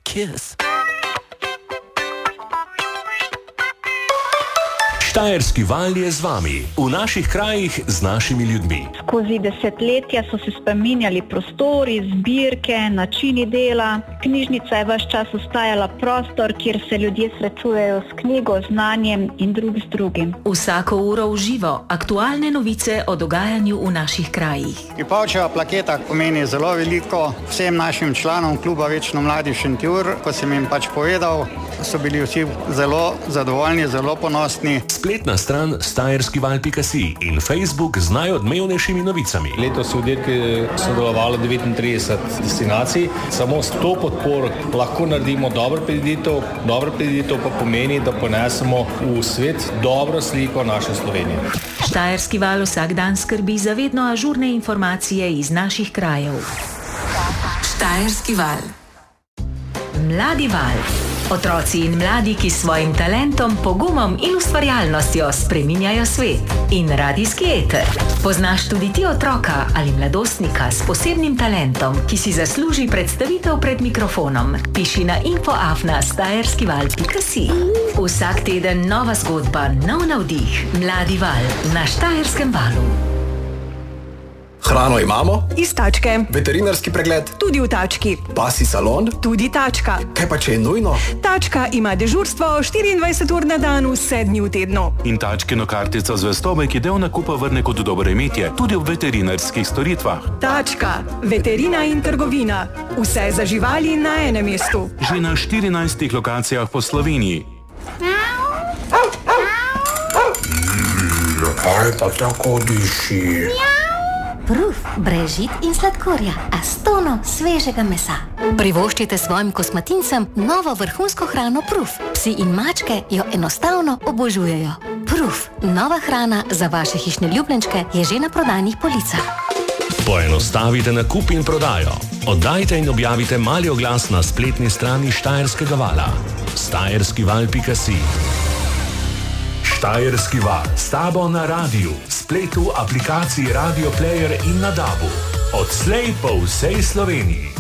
kiss. Štajerski val je z vami, v naših krajih z našimi ljudmi. Skozi desetletja so se spreminjali prostori, zbirke, načini dela. Knjižnica je ves čas ostajala prostor, kjer se ljudje srečujejo s knjigo, znanjem in drug z drugim. Vsako uro v živo, aktualne novice o dogajanju v naših krajih. Vipavčeva plaketa pomeni zelo veliko vsem našim članom kluba Večno mladi Šentjur. Ko sem jim povedal, so bili vsi zelo zadovoljni, zelo ponosni. Spletna stran štajerskival.si in Facebook z najodmevnejšimi novicami. Letos je v dirki sodelovalo 39 destinacij. Samo s to podporo lahko naredimo dobro prireditev. Dobro prireditev pa pomeni, da ponesemo v svet dobro sliko naše Slovenije. Štajerski val vsak dan skrbi za vedno ažurne informacije iz naših krajev. Štajerski val. Mladi val. Otroci in mladi, ki s svojim talentom, pogumom in ustvarjalnostjo spreminjajo svet. In radijski eter. Poznaš tudi ti otroka ali mladostnika s posebnim talentom, ki si zasluži predstavitev pred mikrofonom? Piši na info@štajerskival.si. Vsak teden nova zgodba, nov navdih. Mladi val na Štajerskem valu. Hrano imamo? Iz tačke. Veterinarski pregled? Tudi v tački. Pasji salon? Tudi tačka. Kaj pa če je nujno? Tačka ima dežurstvo 24 ur na dan, 7 dni v tednu. In tačkino kartico zvestobe, ki del nakupa vrne kot dobro imetje, tudi v veterinarskih storitvah. Tačka. Veterina in trgovina. Vse za živali na enem mestu. Že na 14 lokacijah po Sloveniji. Kaj pa tako diši? Proof, brez žit in sladkorja, a s tono svežega mesa. Privoščite svojim kosmatincem novo vrhunsko hrano Proof. Psi in mačke jo enostavno obožujejo. Proof, nova hrana za vaše hišne ljubljenčke, je že na prodajnih policah. Poenostavite nakup in prodajo. Oddajte in objavite mali oglas na spletni strani Štajerskega vala. štajerskival.si. Štajerski val s tabo na radiju, spletu, aplikaciji Radio Player in na DAB-u. Odslej po vsej Sloveniji.